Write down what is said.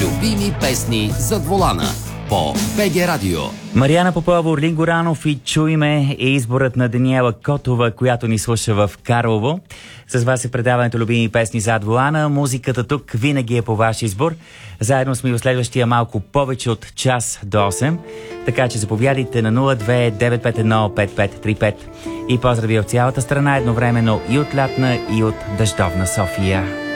Любими песни зад волана по БГ Радио. Мариана Попова, Орлин Горанов и "Чуй ме" е изборът на Даниела Котова, която ни слуша в Карлово. С вас е предаването "Любими песни зад волана". Музиката тук винаги е по ваш избор. Заедно сме и в следващия малко повече от час до 8. Така че заповядайте на 02-951-5535 и поздрави от цялата страна едновременно и от лятна, и от дъждовна София.